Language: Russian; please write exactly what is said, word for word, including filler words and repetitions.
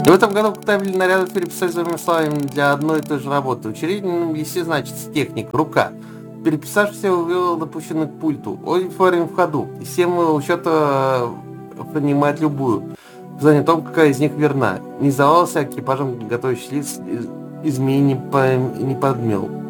И в этом году табель нарядов переписать своими словами для одной и той же работы. Учредительным вести значится техник, рука. Переписав все, увел допущенный к пульту. Ой-форин в ходу. И система учета принимает любую. В зоне о том, какая из них верна. Не сдавался экипажем готовящих лиц, изменений не, по, не подмел.